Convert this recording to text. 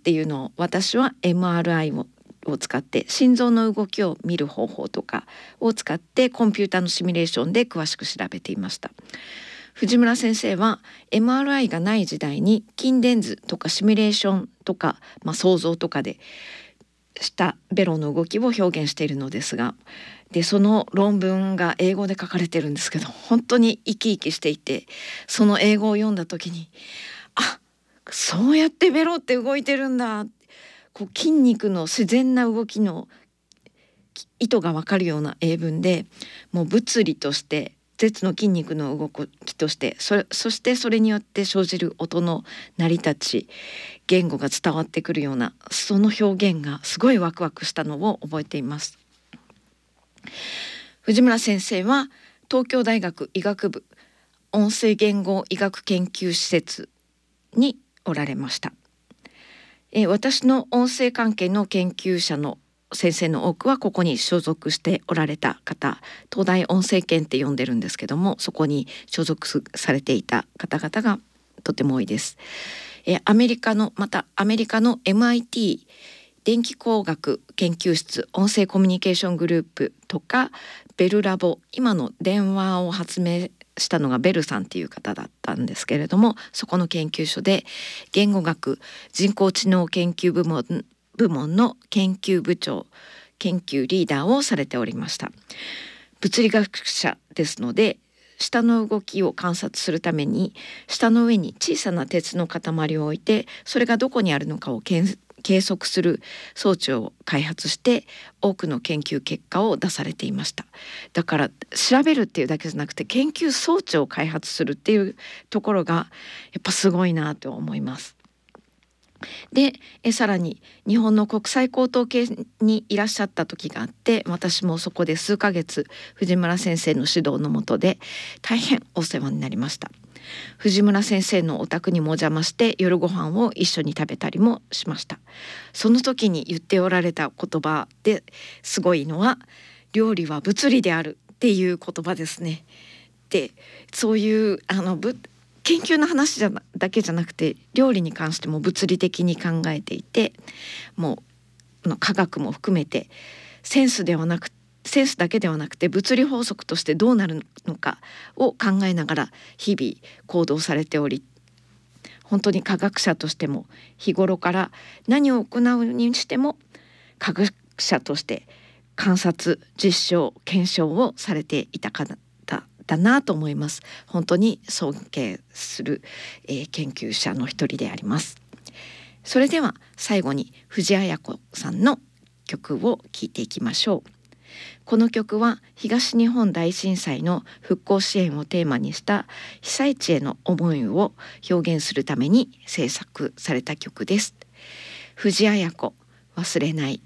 っていうのを私は MRI を使って心臓の動きを見る方法とかを使ってコンピューターのシミュレーションで詳しく調べていました。藤村先生は MRI がない時代に筋電図とかシミュレーションとか、想像とかでしたベロの動きを表現しているのですが、その論文が英語で書かれてるんですけど、本当に生き生きしていて、その英語を読んだ時にそうやってベロって動いてるんだ、筋肉の自然な動きの意図が分かるような英文で、もう物理として舌の筋肉の動きとしてそしてそれによって生じる音の成り立ち、言語が伝わってくるようなその表現がすごいワクワクしたのを覚えています。藤村先生は東京大学医学部音声言語医学研究施設におられました。私の音声関係の研究者の先生の多くはここに所属しておられた方、東大音声研って呼んでるんですけども、そこに所属されていた方々がとても多いです。アメリカの MIT 電気工学研究室音声コミュニケーショングループとかベルラボ、今の電話を発明したのがベルさんっていう方だったんですけれども、そこの研究所で言語学人工知能研究部門の研究部長、研究リーダーをされておりました。物理学者ですので、舌の動きを観察するために舌の上に小さな鉄の塊を置いて、それがどこにあるのかを計測する装置を開発して多くの研究結果を出されていました。だから調べるっていうだけじゃなくて研究装置を開発するっていうところがやっぱすごいなと思います。でさらに日本の国際高等系にいらっしゃった時があって、私もそこで数ヶ月藤村先生の指導の下で大変お世話になりました。藤村先生のお宅にもお邪魔して夜ご飯を一緒に食べたりもしました。その時に言っておられた言葉ですごいのは、料理は物理であるっていう言葉ですね。でそういう研究の話だけじゃなくて料理に関しても物理的に考えていて、もう科学も含めてセンスだけではなくて物理法則としてどうなるのかを考えながら日々行動されており、本当に科学者としても日頃から何を行うにしても科学者として観察、実証、検証をされていた方だなと思います。本当に尊敬する、研究者の一人であります。それでは最後に藤あや子さんの曲を聴いていきましょう。この曲は東日本大震災の復興支援をテーマにした被災地への思いを表現するために制作された曲です。藤あや子、忘れない。